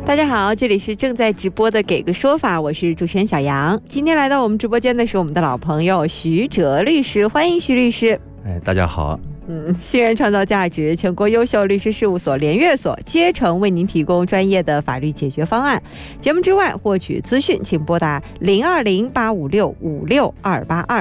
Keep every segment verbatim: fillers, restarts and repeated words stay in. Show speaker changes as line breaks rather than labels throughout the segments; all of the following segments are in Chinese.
大家好，这里是正在直播的给个说法，我是主持人小杨。今天来到我们直播间的是我们的老朋友徐哲律师，欢迎徐律师。
哎，大家好。
嗯，新人创造价值，全国优秀律师事务所联悦所竭诚为您提供专业的法律解决方案。节目之外获取资讯，请拨打零二零八五六五六二八二。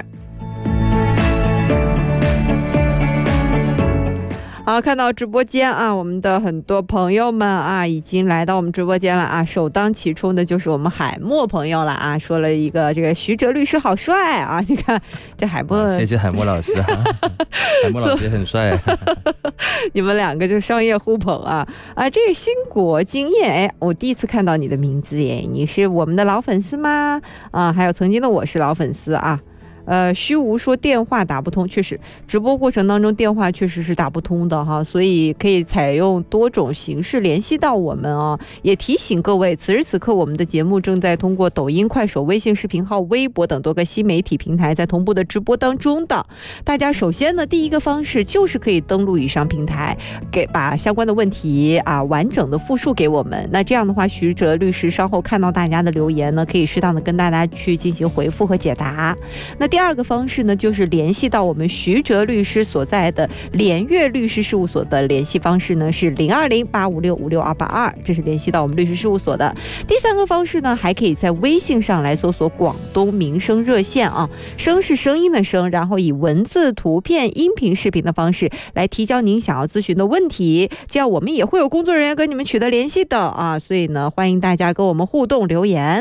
好，看到直播间啊，我们的很多朋友们啊已经来到我们直播间了啊，首当其冲的就是我们海默朋友了啊，说了一个这个徐哲律师好帅啊，你看这海默、
啊、谢谢海默老师啊海默老师也很帅
你们两个就商业互捧啊啊，这个新国经验，哎，我第一次看到你的名字耶，你是我们的老粉丝吗？啊，还有曾经的我是老粉丝啊。呃，虚无说电话打不通，确实直播过程当中电话确实是打不通的哈，所以可以采用多种形式联系到我们啊。也提醒各位，此时此刻我们的节目正在通过抖音、快手、微信视频号、微博等多个新媒体平台在同步的直播当中的。大家首先呢，第一个方式就是可以登录以上平台，给把相关的问题啊完整的复述给我们。那这样的话，徐哲律师稍后看到大家的留言呢，可以适当的跟大家去进行回复和解答。那第二个方式呢，就是联系到我们徐哲律师所在的联悦律师事务所的联系方式呢是零二零八五六五六二八二，这是联系到我们律师事务所的。第三个方式呢，还可以在微信上来搜索广东民生热线啊，声是声音的声，然后以文字、图片、音频、视频的方式来提交您想要咨询的问题，这样我们也会有工作人员跟你们取得联系的啊，所以呢，欢迎大家跟我们互动留言。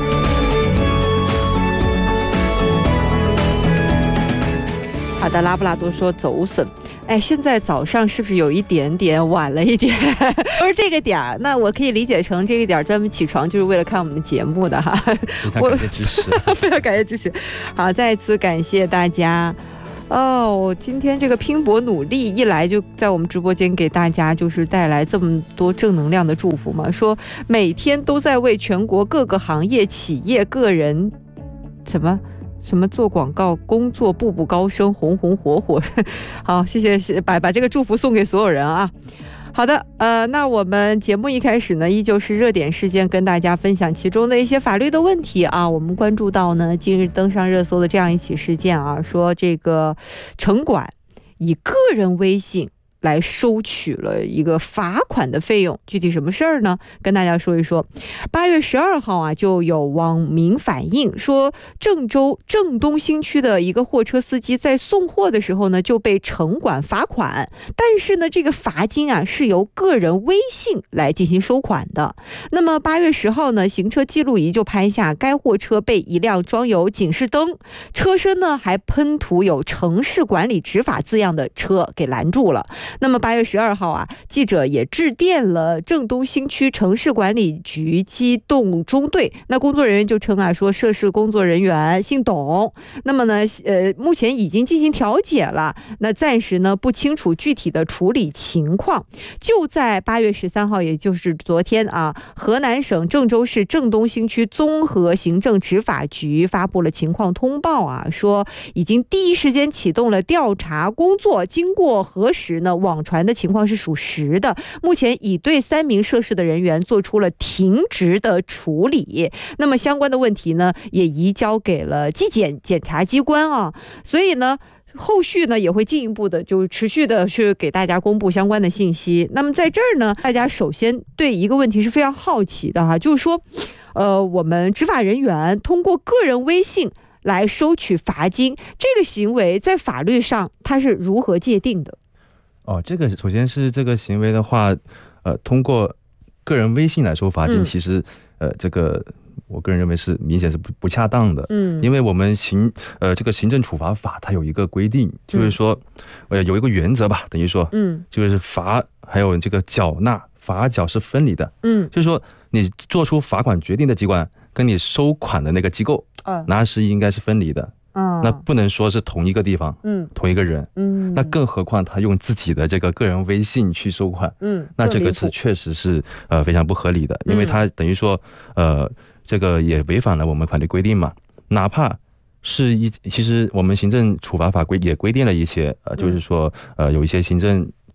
好的，拉布拉多说走神，哎，现在早上是不是有一点点晚了一点？不是这个点儿，那我可以理解成这个点儿专门起床就是为了看我们的节目的哈。
非常感谢支持，
非常感谢支持。好，再次感谢大家。哦，今天这个拼搏努力一来就在我们直播间给大家就是带来这么多正能量的祝福嘛，说每天都在为全国各个行业、企业、个人什么。什么做广告工作步步高升，红红火火。好，谢谢，把把这个祝福送给所有人啊。好的，呃，那我们节目一开始呢，依旧是热点事件，跟大家分享其中的一些法律的问题啊。我们关注到呢，近日登上热搜的这样一起事件啊，说这个城管以个人微信来收取了一个罚款的费用，具体什么事儿呢？跟大家说一说。八月十二号啊，就有网民反映说，郑州郑东新区的一个货车司机在送货的时候呢，就被城管罚款，但是呢，这个罚金啊是由个人微信来进行收款的。那么八月十号呢，行车记录仪就拍下该货车被一辆装有警示灯、车身呢还喷涂有城市管理执法字样的车给拦住了。那么八月十二号啊，记者也致电了郑东新区城市管理局机动中队，那工作人员就称啊，说涉事工作人员姓董，那么呢，呃，目前已经进行调解了，那暂时呢不清楚具体的处理情况。就在八月十三号，也就是昨天啊，河南省郑州市郑东新区综合行政执法局发布了情况通报啊，说已经第一时间启动了调查工作，经过核实呢，网传的情况是属实的，目前已对三名涉事的人员做出了停职的处理，那么相关的问题呢也移交给了纪检检察机关啊，所以呢后续呢也会进一步的就持续的去给大家公布相关的信息。那么在这儿呢，大家首先对一个问题是非常好奇的哈，就是说呃，我们执法人员通过个人微信来收取罚金，这个行为在法律上它是如何界定的？
哦，这个首先是这个行为的话，呃，通过个人微信来收罚金，嗯、其实呃，这个我个人认为是明显是不不恰当的。嗯，因为我们行呃这个行政处罚法它有一个规定，就是说、嗯、呃有一个原则吧，等于说，嗯，就是罚还有这个缴纳罚缴是分离的。嗯，就是说你做出罚款决定的机关跟你收款的那个机构，嗯，那是应该是分离的。那不能说是同一个地方，嗯，同一个人，嗯，那更何况他用自己的这个个人微信去收款，嗯，那这个是确实是呃非常不合理的，因为他等于说呃这个也违反了我们法律规定嘛，哪怕是一其实我们行政处罚法规也规定了一些呃就是说呃有一些行政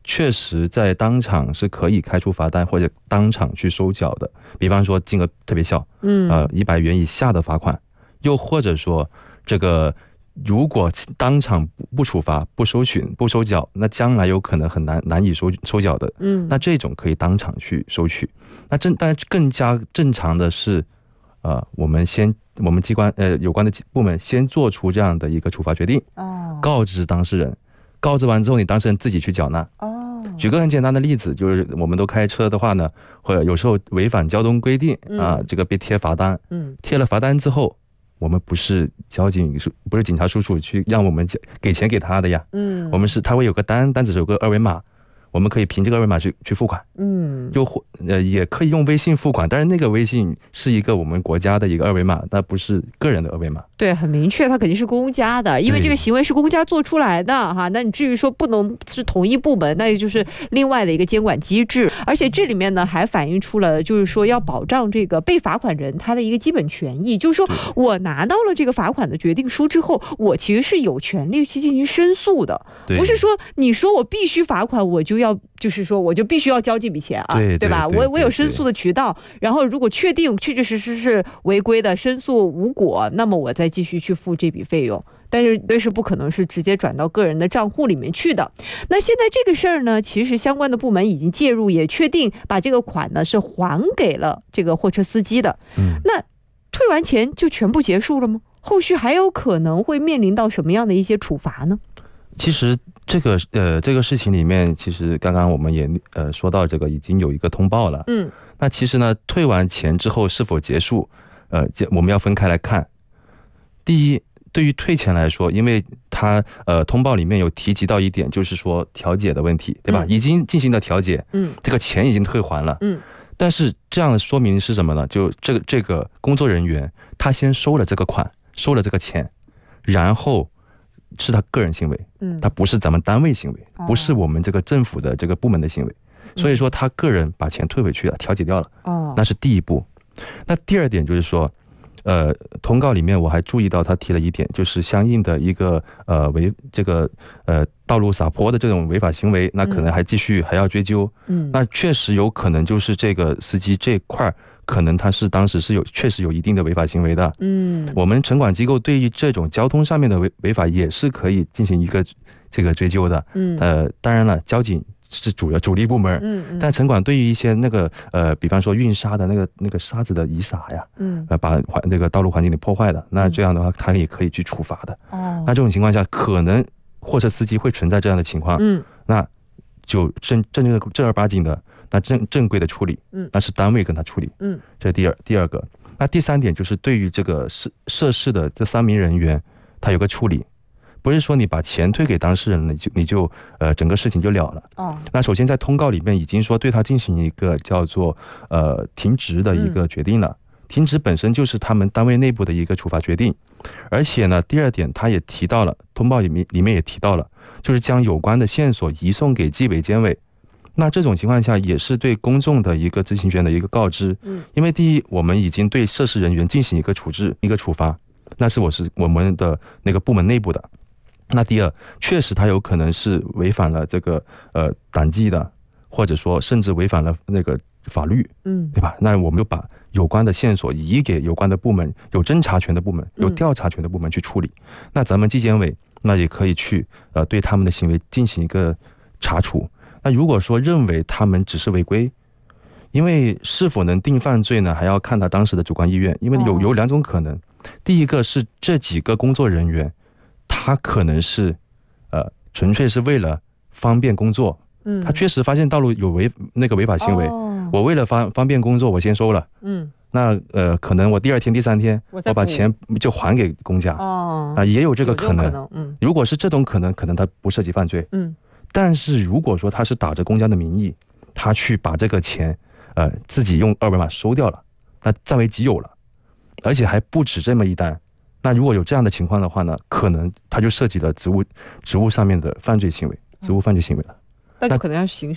确实在当场是可以开出罚单或者当场去收缴的，比方说金额特别小，嗯，呃，一百元以下的罚款，又或者说这个如果当场不处罚、不收取、不收缴，那将来有可能很难难以收收缴的，嗯，那这种可以当场去收取。那正但更加正常的是，呃，我们先我们机关呃有关的部门先做出这样的一个处罚决定，哦，告知当事人。告知完之后，你当事人自己去缴纳。哦，举个很简单的例子，就是我们都开车的话呢，或者有时候违反交通规定啊，这个被贴罚单，嗯，贴了罚单之后，我们不是交警，不是警察叔叔去让我们给钱给他的呀，嗯，我们是他会有个单，单子有个二维码。我们可以凭这个二维码去去付款，嗯，又或呃也可以用微信付款，但是那个微信是一个我们国家的一个二维码，那不是个人的二维码。
对，很明确，它肯定是公家的，因为这个行为是公家做出来的哈。那你至于说不能是同一部门，那也就是另外的一个监管机制。而且这里面呢还反映出了，就是说要保障这个被罚款人他的一个基本权益，就是说我拿到了这个罚款的决定书之后，我其实是有权利去进行申诉的，不是说你说我必须罚款，我就要就是说我就必须要交这笔钱啊， 对, 对吧？我我有申诉的渠道，然后如果确定确确实实是违规的，申诉无果，那么我再继续去付这笔费用。但是这是不可能是直接转到个人的账户里面去的。那现在这个事儿呢，其实相关的部门已经介入，也确定把这个款呢是还给了这个货车司机的。嗯，那退完钱就全部结束了吗？后续还有可能会面临到什么样的一些处罚呢？
其实这个呃这个事情里面，其实刚刚我们也呃说到这个已经有一个通报了。嗯，那其实呢，退完钱之后是否结束，呃，我们要分开来看。第一，对于退钱来说，因为它呃通报里面有提及到一点，就是说调解的问题，对吧？嗯、已经进行了调解，嗯，这个钱已经退还了，嗯，但是这样的说明是什么呢？就这个这个工作人员他先收了这个款，收了这个钱，然后是他个人行为，嗯，他不是咱们单位行为，不是我们这个政府的这个部门的行为，所以说他个人把钱退回去了，调解掉了，哦，那是第一步。那第二点就是说，呃，通告里面我还注意到他提了一点，就是相应的一个呃违这个呃道路撒泼的这种违法行为，那可能还继续还要追究，嗯，那确实有可能就是这个司机这块可能他是当时是有确实有一定的违法行为的，嗯，我们城管机构对于这种交通上面的违违法也是可以进行一个这个追究的，嗯，呃，当然了，交警是主要主力部门，嗯，嗯但城管对于一些那个呃，比方说运沙的那个那个沙子的遗撒呀，嗯，呃，把环那个道路环境给破坏的，那这样的话他也可以去处罚的，哦，那这种情况下，可能货车司机会存在这样的情况，嗯，那就正正正正儿八经的。那正正规的处理，嗯，那是单位跟他处理，嗯，这是第二第二个。那第三点就是对于这个涉涉事的这三名人员，他有个处理，不是说你把钱退给当事人，你就你就呃整个事情就了了。哦，那首先在通告里面已经说对他进行一个叫做呃停职的一个决定了，嗯、停职本身就是他们单位内部的一个处罚决定，而且呢，第二点他也提到了，通报里面里面也提到了，就是将有关的线索移送给纪委监委。那这种情况下也是对公众的一个知情权的一个告知，嗯，因为第一，我们已经对涉事人员进行一个处置、一个处罚，那是我是我们的那个部门内部的。那第二，确实他有可能是违反了这个呃党纪的，或者说甚至违反了那个法律，嗯，对吧？那我们就把有关的线索移给有关的部门，有侦查权的部门、有调查权的部门去处理。嗯、那咱们纪检委那也可以去呃对他们的行为进行一个查处。那如果说认为他们只是违规，因为是否能定犯罪呢，还要看他当时的主观意愿。因为有有两种可能，第一个是这几个工作人员，他可能是呃纯粹是为了方便工作，嗯，他确实发现道路有违那个违法行为，哦、我为了方方便工作，我先收了，嗯，那呃可能我第二天、第三天我把钱就还给公家，哦，啊、呃、也有这个可能，可能嗯，如果是这种可能，可能他不涉及犯罪，嗯。但是如果说他是打着公家的名义，他去把这个钱，呃，自己用二维码收掉了，那占为己有了，而且还不止这么一单。那如果有这样的情况的话呢，可能他就涉及了职务职务上面的犯罪行为，职务犯罪行为了。
那就可能要刑事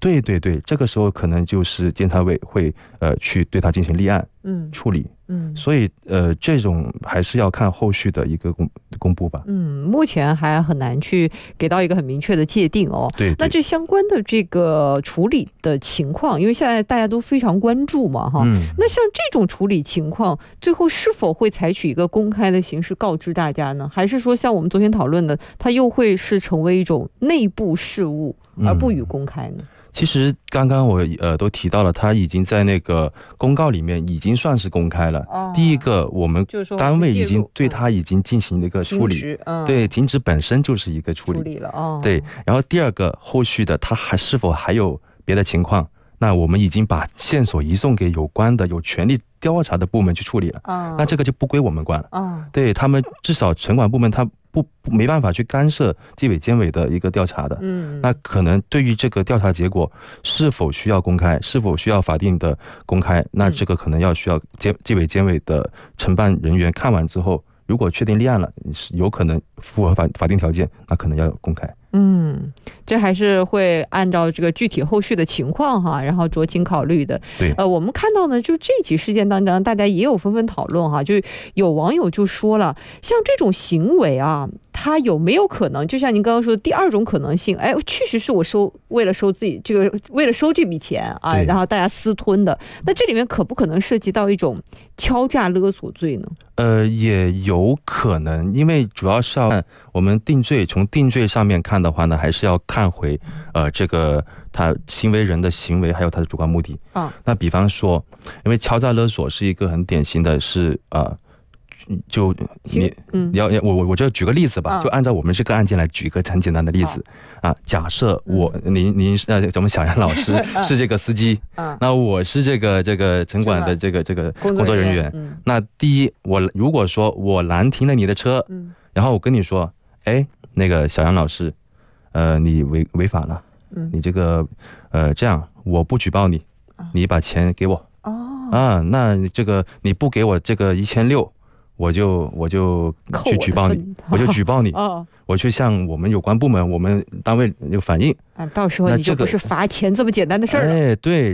对对对，这个时候可能就是监察委会呃去对他进行立案嗯处理。嗯，所以呃，这种还是要看后续的一个公公布吧。
嗯，目前还很难去给到一个很明确的界定哦。
对，
那这相关的这个处理的情况，因为现在大家都非常关注嘛，哈、嗯。那像这种处理情况，最后是否会采取一个公开的形式告知大家呢？还是说像我们昨天讨论的，它又会是成为一种内部事务而不予公开呢？嗯，
其实刚刚我呃都提到了，他已经在那个公告里面已经算是公开了。哦、第一个，我们单位已经对他已经进行了一个处理，嗯、对，停职本身就是一个处理。处理了哦。对，然后第二个，后续的他还是否还有别的情况？那我们已经把线索移送给有关的有权利调查的部门去处理了。哦、那这个就不归我们管了。哦、对他们，至少城管部门他。不没办法去干涉纪委监委的一个调查的。嗯，那可能对于这个调查结果是否需要公开，是否需要法定的公开，那这个可能要需要纪纪委监委的承办人员看完之后，如果确定立案了，有可能符合法法定条件，那可能要公开。
嗯，这还是会按照这个具体后续的情况哈，然后酌情考虑的。
对，
呃，我们看到呢，就这起事件当中，大家也有纷纷讨论哈，就有网友就说了，像这种行为啊，它有没有可能，就像您刚刚说的第二种可能性，哎，确实是我收为了收自己这个为了收这笔钱啊，然后大家私吞的，那这里面可不可能涉及到一种敲诈勒索罪呢？
呃，也有可能，因为主要是要看我们定罪，从定罪上面看的话呢，还是要看回呃这个他行为人的行为，还有他的主观目的。啊、哦，那比方说，因为敲诈勒索是一个很典型的是呃。就你你要我我我就举个例子吧，就按照我们这个案件来举一个很简单的例子啊。假设我您您呃咱们小杨老师是这个司机，那我是这个这个城管的这个这个工作人员。那第一，我如果说我拦停了你的车，然后我跟你说，哎，那个小杨老师，呃，你违违法了，你这个呃这样，我不举报你，你把钱给我。哦啊，那这个你不给我这个一千六。我就我就去举报你，我就举报你，哦、我去向我们有关部门、我们单位有反映，啊，
到时候你就不是罚钱这么简单的事儿了。
哎，对。